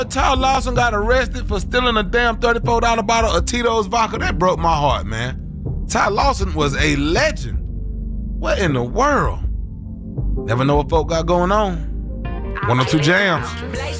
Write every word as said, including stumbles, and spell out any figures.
Ty Lawson got arrested for stealing a damn thirty-four dollar bottle of Tito's vodka. That broke my heart, man. Ty Lawson was a legend. What in the world? Never know what folk got going on. one oh two Jams.